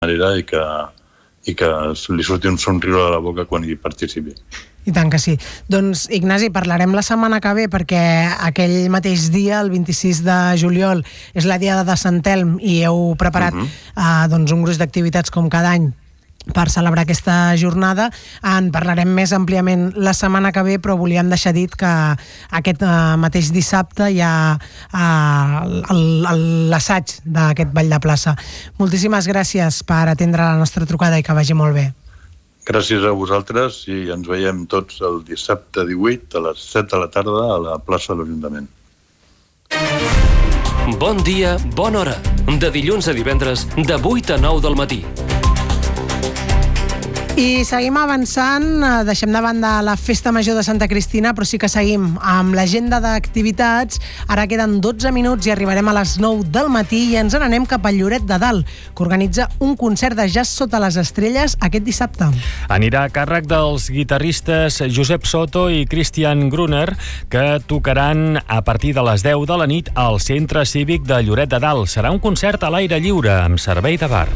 manera i que li surti un somriure a la boca quan hi participi. I tant que sí. Doncs, Ignasi, parlarem la setmana que ve perquè aquell mateix dia, el 26 de juliol, és la Diada de Sant Elm i heu preparat doncs un gruix d'activitats com cada any per celebrar aquesta jornada. En parlarem més àmpliament la setmana que ve, però volíem deixar dit que aquest mateix dissabte hi ha l'assaig d'aquest ball de plaça. Moltíssimes gràcies per atendre la nostra trucada i que vagi molt bé. Gràcies a vosaltres i ens veiem tots el dissabte 18 a les 7 de la tarda a la plaça de l'Ajuntament. Bon dia, bona hora. De dilluns a divendres, de 8 a 9 del matí. I seguim avançant, deixem de banda la Festa Major de Santa Cristina, però sí que seguim amb l'agenda d'activitats. Ara queden 12 minuts i arribarem a les 9 del matí i ens n'anem cap a Lloret de Dalt, que organitza un concert de jazz sota les estrelles aquest dissabte. Anirà a càrrec dels guitarristes Josep Soto i Christian Gruner, que tocaran a partir de les 10 de la nit al Centre Cívic de Lloret de Dalt. Serà un concert a l'aire lliure, amb servei de bar.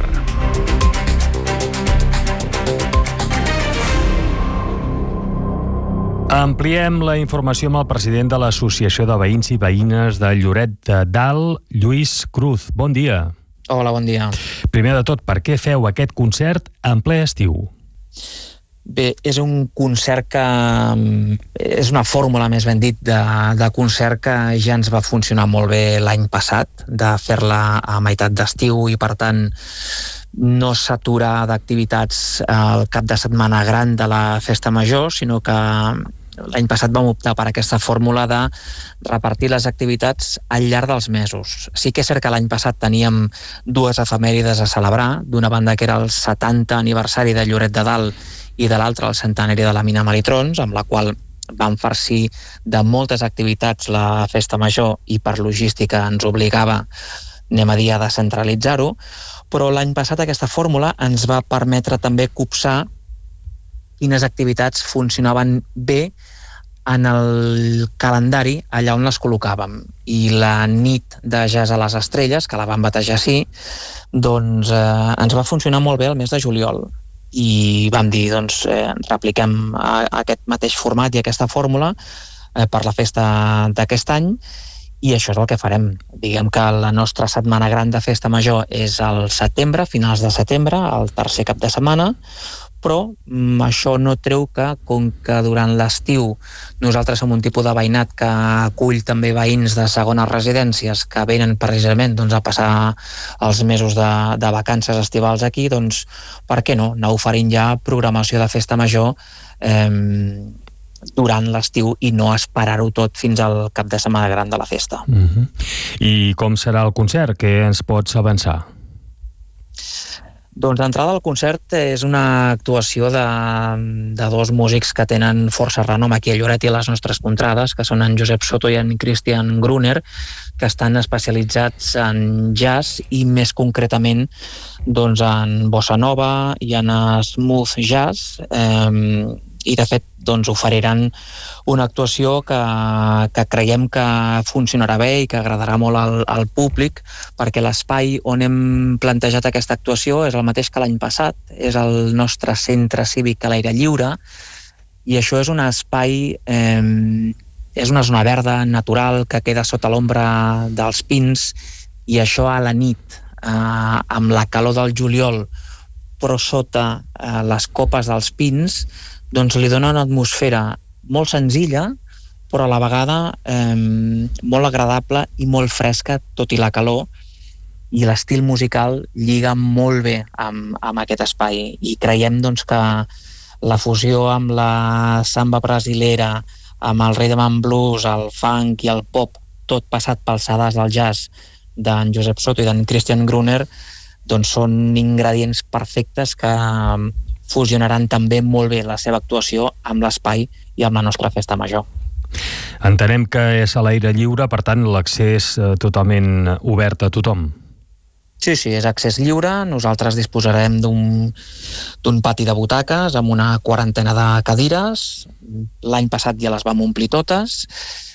Ampliem la informació amb el president de l'Associació de Veïns i Veïnes de Lloret de Dalt, Lluís Cruz. Bon dia. Hola, bon dia. Primer de tot, per què feu aquest concert en ple estiu? Bé, és un concert que és una fórmula, més ben dit, de concert que ja ens va funcionar molt bé l'any passat, de fer-la a meitat d'estiu i, per tant, no s'aturar d'activitats al cap de setmana gran de la Festa Major, sinó que l'any passat vam optar per aquesta fórmula de repartir les activitats al llarg dels mesos. Sí que és cert que l'any passat teníem dues efemèrides a celebrar, d'una banda que era el 70 aniversari de Lloret de Dalt i de l'altra el centenari de la mina Melitrons, amb la qual vam farcir de moltes activitats la Festa Major i per logística ens obligava, anem a dir, a descentralitzar-ho, però l'any passat aquesta fórmula ens va permetre també copsar quines activitats funcionaven bé en el calendari allà on les col·locàvem. I la nit de Jazz a les Estrelles, que la vam batejar així, doncs ens va funcionar molt bé el mes de juliol. I vam dir, doncs, repliquem aquest mateix format i aquesta fórmula per la festa d'aquest any, i això és el que farem. Diguem que la nostra setmana gran de Festa Major és al setembre, finals de setembre, el tercer cap de setmana, però això no treu que, com que durant l'estiu nosaltres som un tipus de veïnat que acull també veïns de segones residències que venen precisament a passar els mesos de vacances estivals aquí, doncs per què no anar oferint ja programació de Festa Major durant l'estiu i no esperar-ho tot fins al cap de setmana gran de la festa. I com serà el concert? Què ens pots avançar? Doncs d'entrada el concert és una actuació de dos músics que tenen força renom aquí a Lloret i a les nostres contrades, que són en Josep Soto i en Christian Gruner, que estan especialitzats en jazz i més concretament doncs, en bossa nova i en smooth jazz, i de fet doncs, oferiran una actuació que creiem que funcionarà bé i que agradarà molt al públic, perquè l'espai on hem plantejat aquesta actuació és el mateix que l'any passat, és el nostre centre cívic a l'aire lliure, i això és un espai, és una zona verda natural que queda sota l'ombra dels pins, i això a la nit, amb la calor del juliol, però sota les copes dels pins, doncs li dona una atmosfera molt senzilla, però a la vegada molt agradable i molt fresca, tot i la calor, i l'estil musical lliga molt bé amb aquest espai. I creiem doncs, que la fusió amb la samba brasilera, amb el rhythm and blues, el funk i el pop, tot passat pels sedars del jazz d'en Josep Soto i d'en Christian Gruner, doncs són ingredients perfectes que fusionaran també molt bé la seva actuació amb l'espai i amb la nostra Festa Major. Entenem que és a l'aire lliure, per tant l'accés totalment obert a tothom. Sí, és accés lliure. Nosaltres disposarem d'un pati de butaques amb una quarantena de cadires. L'any passat ja les vam omplir totes.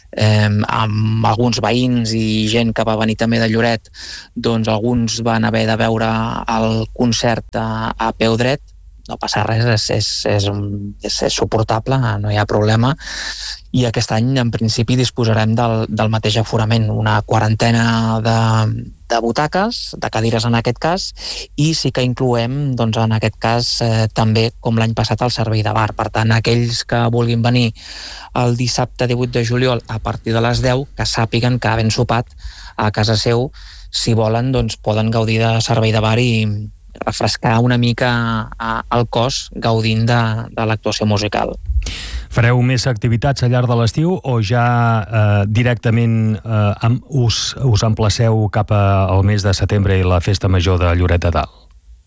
amb alguns veïns i gent que va venir també de Lloret, doncs alguns van haver de veure el concert a peu dret. No passa res, és suportable, no hi ha problema. I aquest any, en principi, disposarem del mateix aforament, una quarantena de butaques, de cadires en aquest cas, i sí que incloem, doncs, en aquest cas, també, com l'any passat, el servei de bar. Per tant, aquells que vulguin venir el dissabte 18 de juliol a partir de les 10, que sàpiguen que havent sopat a casa seu, si volen, doncs, poden gaudir de servei de bar i refrescar una mica el cos gaudint de l'actuació musical. Fareu més activitats al llarg de l'estiu o ja directament us emplaceu cap al mes de setembre i la festa major de Lloret de Dalt?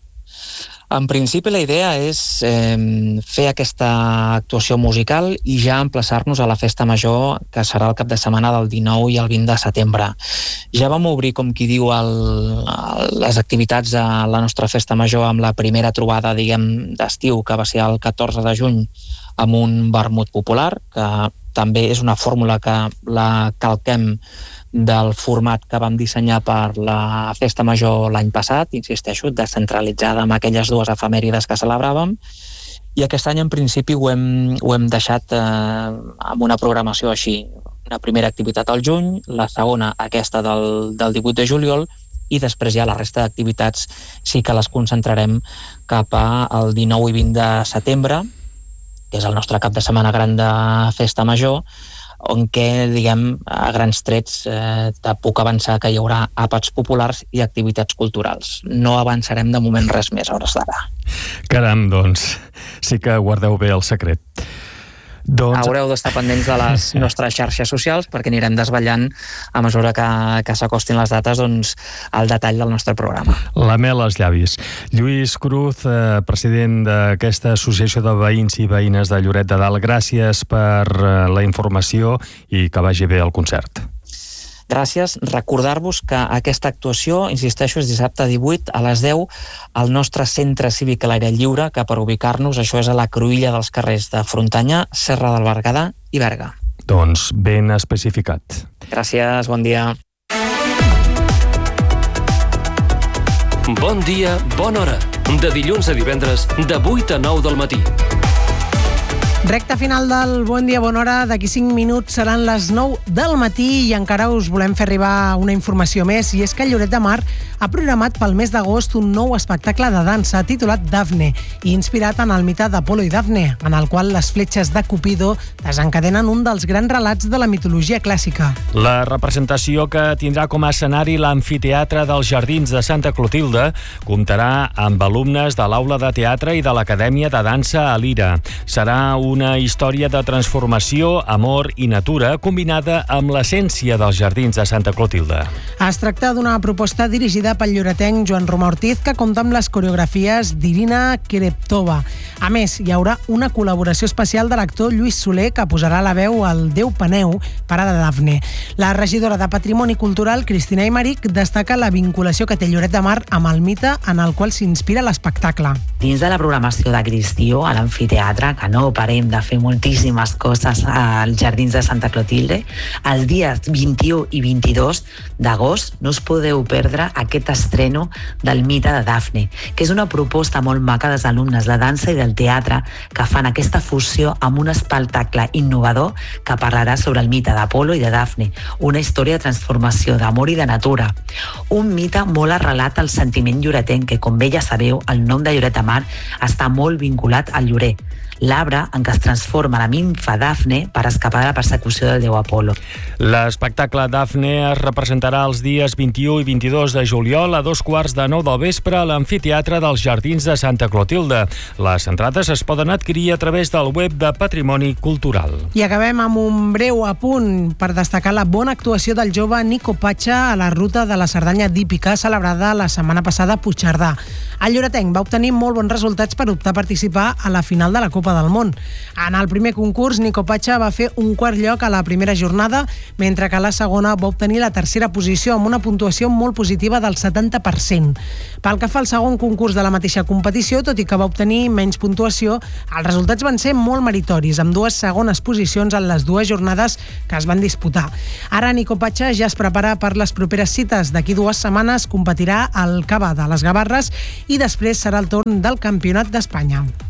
En principi la idea és fer aquesta actuació musical i ja emplaçar-nos a la festa major, que serà el cap de setmana del 19 i el 20 de setembre. Ja vam obrir, com qui diu, les activitats a la nostra festa major amb la primera trobada, diguem, d'estiu, que va ser el 14 de juny, amb un vermut popular, que també és una fórmula que la calquem del format que vam dissenyar per la festa major l'any passat, insisteixo, descentralitzada amb aquelles dues efemèrides que celebràvem, i aquest any en principi ho hem deixat amb una programació així. Una primera activitat al juny, la segona aquesta del 18 de juliol, i després ja la resta d'activitats sí que les concentrarem cap al 19 i 20 de setembre, que és el nostre cap de setmana gran de festa major, on que, diguem, a grans trets te puc avançar que hi haurà àpats populars i activitats culturals. No avançarem de moment res més a hores d'ara. Caram, doncs, sí que guardeu bé el secret. Haureu d'estar pendents de les nostres xarxes socials perquè anirem desvetllant a mesura que s'acostin les dates, doncs, el detall del nostre programa. La mel als llavis. Lluís Cruz, president d'aquesta associació de veïns i veïnes de Lloret de Dalt, gràcies per la informació i que vagi bé el concert. Gràcies. Recordar-vos que aquesta actuació, insisteixo, és dissabte 18 a les 10 al nostre centre cívic a l'aire lliure, que per ubicar-nos, això és a la cruïlla dels carrers de Frontanyà, Serra del Berguedà i Berga. Doncs ben especificat. Gràcies, bon dia. Bon dia, bona hora. De dilluns a divendres, de 8 a 9 del matí. Recta final del Bon Dia, Bona Hora. D'aquí 5 minuts seran les 9 del matí i encara us volem fer arribar una informació més, i és que Lloret de Mar ha programat pel mes d'agost un nou espectacle de dansa titulat Dafne i inspirat en el mite d'Apolo i Dafne, en el qual les fletxes de Cupido desencadenen un dels grans relats de la mitologia clàssica. La representació, que tindrà com a escenari l'amfiteatre dels Jardins de Santa Clotilde, comptarà amb alumnes de l'Aula de Teatre i de l'Acadèmia de Dansa a Lira. Serà una història de transformació, amor i natura combinada amb l'essència dels Jardins de Santa Clotilde. Es tracta d'una proposta dirigida pel lloretenc Joan Romà Ortiz, que compta amb les coreografies d'Irina Kereptova. A més, hi haurà una col·laboració especial de l'actor Lluís Soler, que posarà la veu al Déu Peneu, pare de Dafne. La regidora de Patrimoni Cultural, Cristina Aymeric, destaca la vinculació que té Lloret de Mar amb el mite en el qual s'inspira l'espectacle. Dins de la programació de Cristió, a l'amfiteatre, que no parem de fer moltíssimes coses als Jardins de Santa Clotilde, els dies 21 i 22 d'agost no us podeu perdre aquest estreno del mite de Dafne, que és una proposta molt maca dels alumnes de dansa i del teatre que fan aquesta fusió amb un espectacle innovador que parlarà sobre el mite d'Apolo i de Dafne, una història de transformació, d'amor i de natura. Un mite molt arrelat al sentiment lloretenc, que, com bé ja sabeu, el nom de Lloret de Mar està molt vinculat al llorer, l'arbre en què es transforma la nimfa Dafne per escapar de la persecució del déu Apolo. L'espectacle Dafne es representarà els dies 21 i 22 de juliol a 2:15 del vespre a l'amfiteatre dels Jardins de Santa Clotilde. Les entrades es poden adquirir a través del web de Patrimoni Cultural. I acabem amb un breu apunt per destacar la bona actuació del jove Nico Patxa a la ruta de la Cerdanya d'Hípica celebrada la setmana passada a Puigcerdà. El lloretenc va obtenir molt bons resultats per optar a participar a la final de la Copa Copa del Món. En el primer concurs, Nico Pacha va fer un quart lloc a la primera jornada, mentre que a la segona va obtenir la tercera posició amb una puntuació molt positiva del 70%. Pel que fa al segon concurs de la mateixa competició, tot i que va obtenir menys puntuació, els resultats van ser molt meritoris, amb 2 segones posicions en les 2 jornades que es van disputar. Ara Nico Pacha ja es prepara per les properes cites. D'aquí 2 setmanes competirà al Cava de les Gavarres i després serà el torn del Campionat d'Espanya.